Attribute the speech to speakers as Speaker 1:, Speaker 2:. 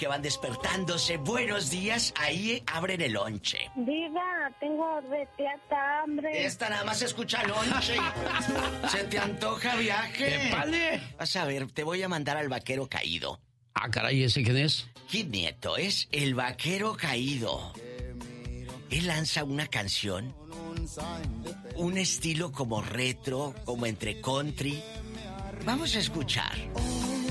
Speaker 1: que van despertándose. Buenos días, ahí abren el lonche.
Speaker 2: Diga, tengo reteata hambre.
Speaker 1: Esta nada más escucha lonche. ¿Se te antoja viaje?
Speaker 3: ¡Épale!
Speaker 1: Vas a ver, te voy a mandar al vaquero caído.
Speaker 3: Ah, caray, ¿ese quién es?
Speaker 1: Kid Nieto es el vaquero caído. Él lanza una canción, un estilo como retro, como entre country. Vamos a escuchar.